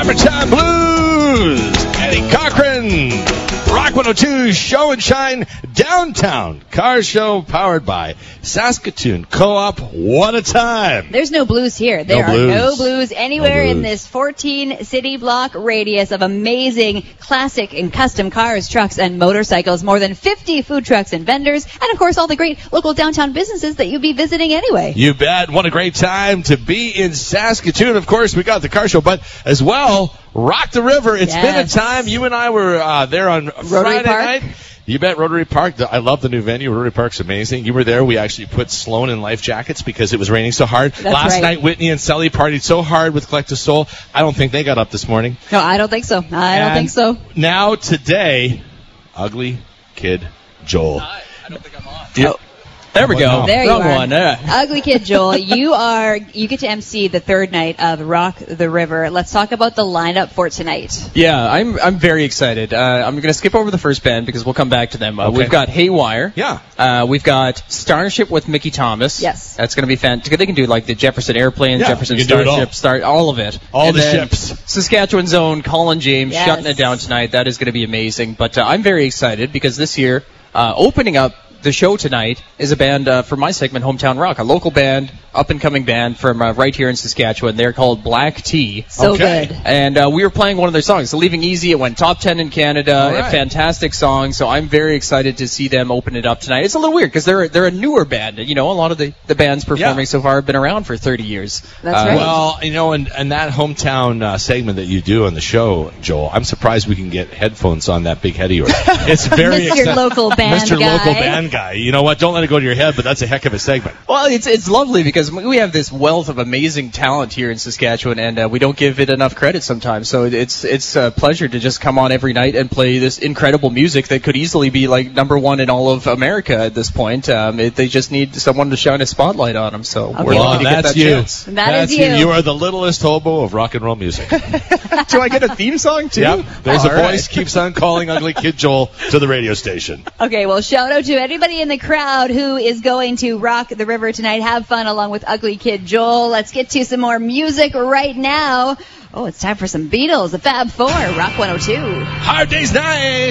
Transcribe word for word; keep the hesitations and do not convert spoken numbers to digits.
Summertime Blues. Eddie Cochran. Rock one oh two Show and Shine Downtown Car Show powered by Saskatoon Co-op. What a time. There's no blues here. There no blues. are no blues anywhere no blues. in this fourteen city block radius of amazing classic and custom cars, trucks, and motorcycles. More than fifty food trucks and vendors. And, of course, all the great local downtown businesses that you'll be visiting anyway. You bet. What a great time to be in Saskatoon. Of course, we got the car show, but as well, Rock the River. It's Yes. been a time. You and I were uh, there on Rotary Friday Park. night. You bet, Rotary Park. I love the new venue. Rotary Park's amazing. You were there. We actually put Sloan in life jackets because it was raining so hard. That's Last right. night, Whitney and Sally partied so hard with Collective Soul. I don't think they got up this morning. No, I don't think so. I don't And think so. Now, today, Ugly Kid Joel. I don't think I'm on. Yep. There we go. There you Wrong are. one. Yeah. Ugly Kid Joel, you are you get to M C the third night of Rock the River. Let's talk about the lineup for tonight. Yeah, I'm I'm very excited. Uh, I'm going to skip over the first band because we'll come back to them. Uh, Okay. We've got Haywire. Yeah. Uh, we've got Starship with Mickey Thomas. Yes. That's going to be fantastic. They can do like the Jefferson Airplane, Yeah, Jefferson you can do it all. Starship, Star, all of it. All And the then ships. Saskatchewan's own Colin James Yes. shutting it down tonight. That is going to be amazing. But uh, I'm very excited because this year, uh, opening up the show tonight is a band uh, from my segment, Hometown Rock, a local band, up-and-coming band from uh, right here in Saskatchewan. They're called Black Tea. So Okay. good. And uh, we were playing one of their songs, so Leaving Easy. It went top ten in Canada. All right. A fantastic song. So I'm very excited to see them open it up tonight. It's a little weird because they're they're a newer band. You know, a lot of the, the bands performing Yeah. so far have been around for thirty years. That's Uh, right. Well, you know, and, and that hometown uh, segment that you do on the show, Joel, I'm surprised we can get headphones on that big head of yours. It's very Mister exci- Local Band Mister Guy. Local Band Guy. You know what? Don't let it go to your head, but that's a heck of a segment. Well, it's it's lovely because we have this wealth of amazing talent here in Saskatchewan, and uh, we don't give it enough credit sometimes. So it's it's a pleasure to just come on every night and play this incredible music that could easily be like number one in all of America at this point. Um, it, they just need someone to shine a spotlight on them. So we're Well, lucky to get that's that you. chance. That that's is you. You are the littlest hobo of rock and roll music. Do I get a theme song too? Yep. There's All a right. voice keeps on calling Ugly Kid Joel to the radio station. Okay, well, shout out to everybody in the crowd who is going to Rock the River tonight. Have fun along with Ugly Kid Joel. Let's get to some more music right now. Oh, it's time for some Beatles, the Fab Four, Rock one oh two. Hard Day's Night.